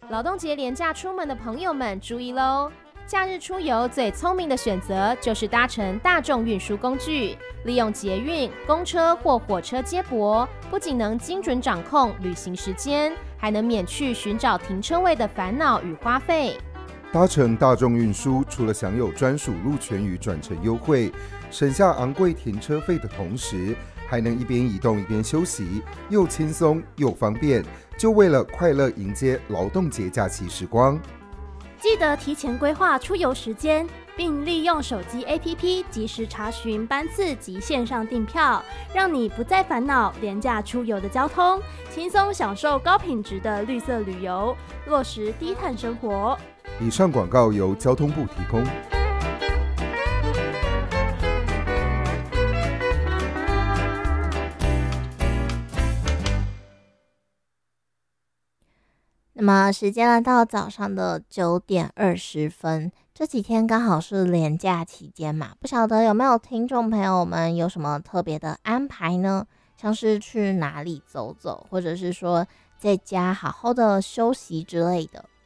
劳动节连假出门的朋友们注意喽！假日出游最聪明的选择就是搭乘大众运输工具，利用捷运、公车或火车接驳，不仅能精准掌控旅行时间，还能免去寻找停车位的烦恼与花费。 搭乘大众运输，除了享有专属路权与转乘优惠，省下昂贵停车费的同时，还能一边移动一边休息，又轻松又方便，就为了快乐迎接劳动节假期时光。 记得提前规划出游时间，并利用手机 APP 及时查询班次及线上订票，让你不再烦恼廉价出游的交通，轻松享受高品质的绿色旅游，落实低碳生活。 以上广告由交通部提供。 那么时间来到早上的9点20分，这几天刚好是连假期间嘛，不晓得有没有听众朋友们有什么特别的安排呢？像是去哪里走走，或者是说在家好好的休息之类的。